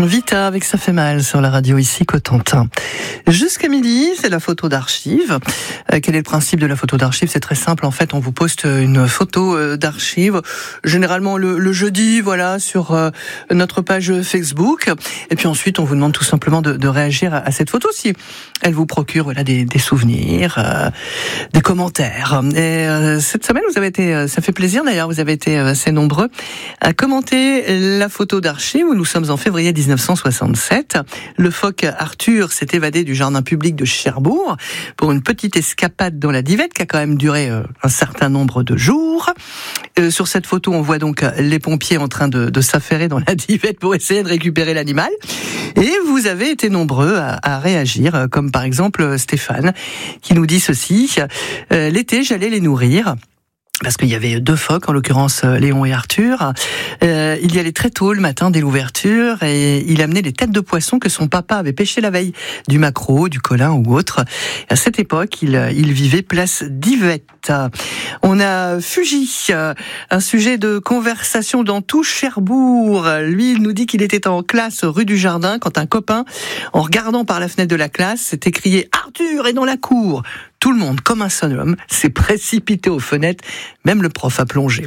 Vita avec Ça fait mal sur la radio ici Cotentin. Jusqu'à midi, c'est la photo d'archive. Quel est le principe de la photo d'archive ? C'est très simple. En fait, on vous poste une photo d'archive, généralement le jeudi, voilà, sur notre page Facebook. Et puis ensuite, on vous demande tout simplement de réagir à cette photo si elle vous procure voilà des souvenirs, des commentaires. Et cette semaine, vous avez été, ça fait plaisir d'ailleurs, vous avez été assez nombreux à commenter la photo d'archive. Nous sommes en février 1967. Le phoque Arthur s'est évadé du jardin public de Cherbourg pour une petite escapade dans la Divette qui a quand même duré un certain nombre de jours. Sur cette photo, on voit donc les pompiers en train de s'affairer dans la Divette pour essayer de récupérer l'animal. Et vous avez été nombreux à réagir, comme par exemple Stéphane qui nous dit ceci. L'été, j'allais les nourrir. Parce qu'il y avait deux phoques, en l'occurrence Léon et Arthur. Il y allait très tôt le matin dès l'ouverture et il amenait les têtes de poisson que son papa avait pêchées la veille, du maquereau, du colin ou autre. À cette époque, il vivait place Divette. On a Fuji, un sujet de conversation dans tout Cherbourg. Lui, il nous dit qu'il était en classe rue du Jardin quand un copain, en regardant par la fenêtre de la classe, s'est écrié « Arthur est dans la cour !» Tout le monde, comme un seul homme, s'est précipité aux fenêtres. Même le prof a plongé.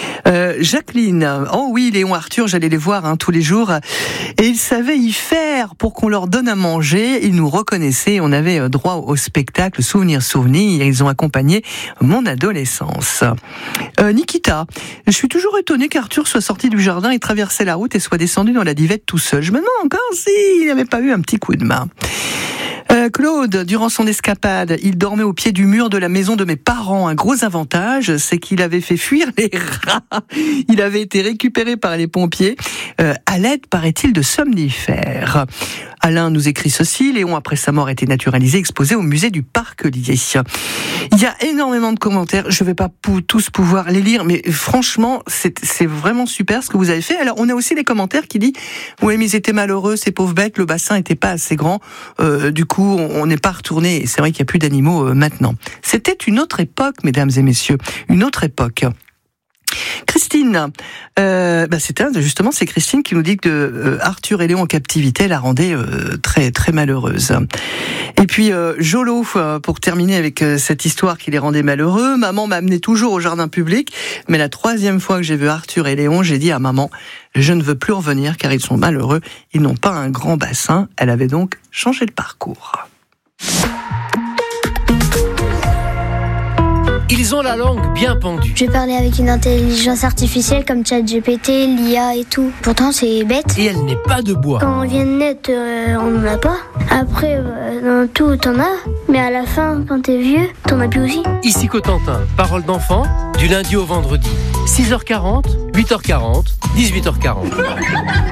Jacqueline, oh oui, Léon, Arthur, j'allais les voir tous les jours. Et ils savaient y faire pour qu'on leur donne à manger. Ils nous reconnaissaient. On avait droit au spectacle Souvenir. Ils ont accompagné mon adolescence. Nikita, je suis toujours étonnée qu'Arthur soit sorti du jardin et traversait la route et soit descendu dans la Divette tout seul. Je me demande encore s'il n'avait pas eu un petit coup de main. Claude, durant son escapade, il dormait au pied du mur de la maison de mes parents. Un gros avantage, c'est qu'il avait fait fuir les rats. Il avait été récupéré par les pompiers à l'aide, paraît-il, de somnifères. Alain nous écrit ceci. Léon, après sa mort, a été naturalisé, exposé au musée du Parc-Lier. Il y a énormément de commentaires. Je ne vais pas tous pouvoir les lire, mais franchement, c'est vraiment super ce que vous avez fait. Alors, on a aussi les commentaires qui disent « Oui, mais ils étaient malheureux, ces pauvres bêtes, le bassin n'était pas assez grand. Du coup, on n'est pas retourné. » C'est vrai qu'il n'y a plus d'animaux maintenant. C'était une autre époque, mesdames et messieurs. Une autre époque. Christine, c'est Christine qui nous dit que Arthur et Léon en captivité la rendaient très très malheureuse. Et puis Jolo, pour terminer avec cette histoire qui les rendait malheureux, maman m'amenait toujours au jardin public, mais la 3e fois que j'ai vu Arthur et Léon, j'ai dit à maman, je ne veux plus revenir car ils sont malheureux, ils n'ont pas un grand bassin. Elle avait donc changé de parcours. Ils ont la langue bien pendue. Je vais parler avec une intelligence artificielle comme ChatGPT, l'IA et tout. Pourtant, c'est bête. Et elle n'est pas de bois. Quand on vient de naître, on n'en a pas. Après, dans tout, t'en as. Mais à la fin, quand t'es vieux, t'en as plus aussi. Ici Cotentin, parole d'enfant, du lundi au vendredi. 6h40, 8h40, 18h40.